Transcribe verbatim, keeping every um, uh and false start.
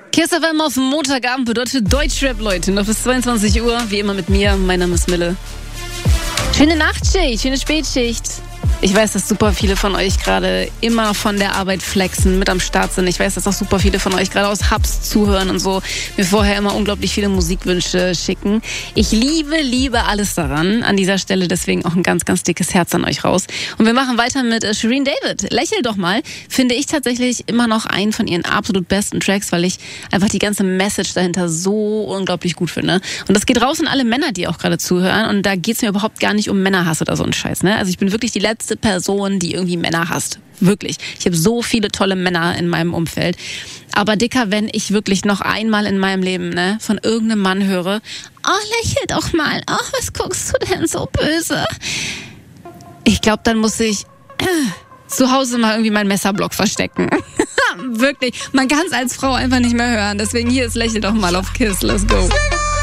Kiss F M auf Montagabend bedeutet Deutschrap, Leute. Noch bis zweiundzwanzig Uhr, wie immer mit mir. Mein Name ist Mille. Schöne Nachtschicht, schöne Spätschicht. Ich weiß, dass super viele von euch gerade immer von der Arbeit flexen, mit am Start sind. Ich weiß, dass auch super viele von euch gerade aus Hubs zuhören und so mir vorher immer unglaublich viele Musikwünsche schicken. Ich liebe, liebe alles daran. An dieser Stelle deswegen auch ein ganz, ganz dickes Herz an euch raus. Und wir machen weiter mit äh, Shirin David. Lächel doch mal. Finde ich tatsächlich immer noch einen von ihren absolut besten Tracks, weil ich einfach die ganze Message dahinter so unglaublich gut finde. Und das geht raus an alle Männer, die auch gerade zuhören. Und da geht's mir überhaupt gar nicht um Männerhass oder so ein Scheiß. Ne? Also ich bin wirklich die letzte Person, die irgendwie Männer hasst. Wirklich. Ich habe so viele tolle Männer in meinem Umfeld. Aber Dicker, wenn ich wirklich noch einmal in meinem Leben ne, von irgendeinem Mann höre, oh, lächel doch mal, oh, was guckst du denn so böse? Ich glaube, dann muss ich äh, zu Hause mal irgendwie meinen Messerblock verstecken. Wirklich. Man kann es als Frau einfach nicht mehr hören. Deswegen hier ist Lächel doch mal auf Kiss. Let's go.